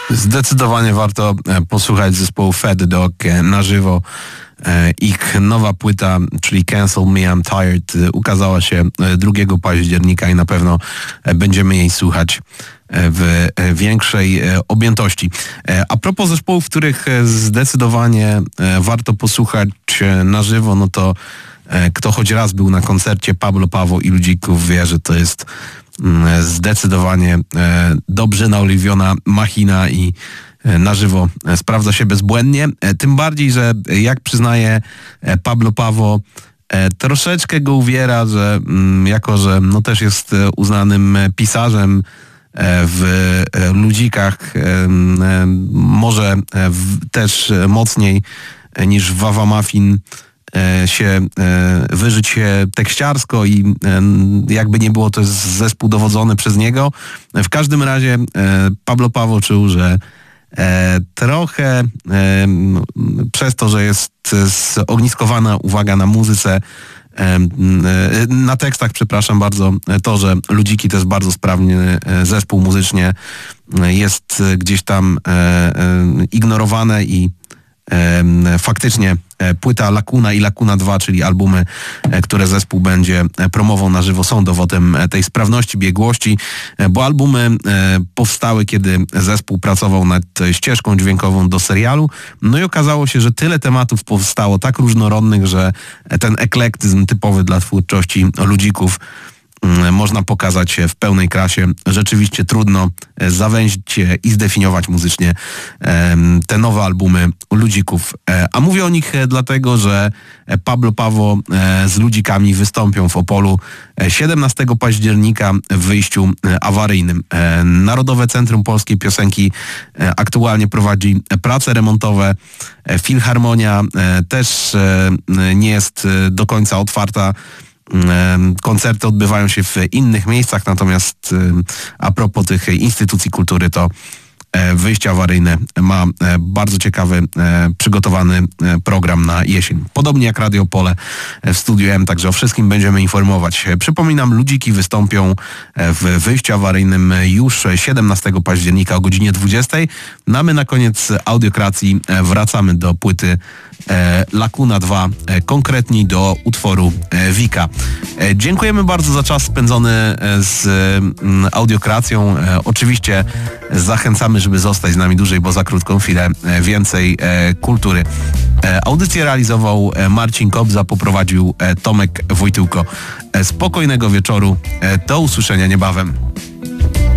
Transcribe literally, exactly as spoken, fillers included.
Zdecydowanie warto posłuchać zespołu Fat Dog na żywo. Ich nowa płyta, czyli Cancel Me, I'm Tired, ukazała się drugiego października i na pewno będziemy jej słuchać w większej objętości. A propos zespołów, których zdecydowanie warto posłuchać na żywo, no to kto choć raz był na koncercie Pablo Pawo i Ludzików, wie, że to jest zdecydowanie dobrze naoliwiona machina i na żywo sprawdza się bezbłędnie. Tym bardziej, że jak przyznaje Pablo Pawo, troszeczkę go uwiera, że jako, że no też jest uznanym pisarzem w Ludzikach, może też mocniej niż Wawa Muffin się wyżyć się tekściarsko i jakby nie było, to jest zespół dowodzony przez niego. W każdym razie Pablo Pawo czuł, że trochę przez to, że jest zogniskowana uwaga na muzyce, na tekstach, przepraszam bardzo, to, że Ludziki to jest bardzo sprawny zespół muzycznie, jest gdzieś tam ignorowane i faktycznie płyta Lakuna i Lakuna dwa, czyli albumy, które zespół będzie promował na żywo, są dowodem tej sprawności, biegłości, bo albumy powstały, kiedy zespół pracował nad ścieżką dźwiękową do serialu, no i okazało się, że tyle tematów powstało, tak różnorodnych, że ten eklektyzm typowy dla twórczości Ludzików można pokazać w pełnej krasie. Rzeczywiście trudno zawęzić i zdefiniować muzycznie te nowe albumy Ludzików. A mówię o nich dlatego, że Pablo Pawo z Ludzikami wystąpią w Opolu siedemnastego października w wyjściu awaryjnym. Narodowe Centrum Polskiej Piosenki aktualnie prowadzi prace remontowe. Filharmonia też nie jest do końca otwarta. Koncerty odbywają się w innych miejscach, natomiast a propos tych instytucji kultury, to wyjście awaryjne ma bardzo ciekawy, przygotowany program na jesień. Podobnie jak Radio Pole w Studiu M, także o wszystkim będziemy informować. Przypominam, Ludziki wystąpią w wyjściu awaryjnym już siedemnastego października o godzinie dwudziestej. No a my na koniec audiokracji wracamy do płyty Lakuna dwa, konkretniej do utworu Wika. Dziękujemy bardzo za czas spędzony z audiokracją. Oczywiście zachęcamy, żeby zostać z nami dłużej, bo za krótką chwilę więcej kultury. Audycję realizował Marcin Kobza, poprowadził Tomek Wojtyłko. Spokojnego wieczoru, do usłyszenia niebawem.